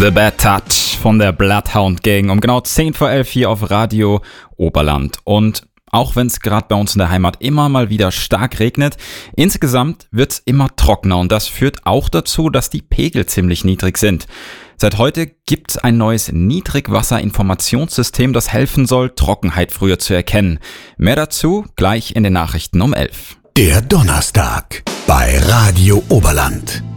The Bad Touch von der Bloodhound Gang um genau 10 vor 11 hier auf Radio Oberland. Und auch wenn es gerade bei uns in der Heimat immer mal wieder stark regnet, insgesamt wird es immer trockener und das führt auch dazu, dass die Pegel ziemlich niedrig sind. Seit heute gibt es ein neues Niedrigwasser-Informationssystem, das helfen soll, Trockenheit früher zu erkennen. Mehr dazu gleich in den Nachrichten um 11. Der Donnerstag bei Radio Oberland.